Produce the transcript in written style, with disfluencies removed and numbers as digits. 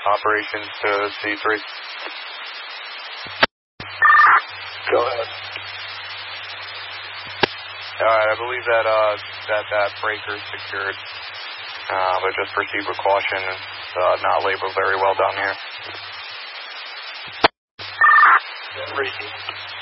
operations to C3. Go ahead. Alright, I believe that that breaker is secured. But just proceed with caution. It's not labeled very well down here. Repeat.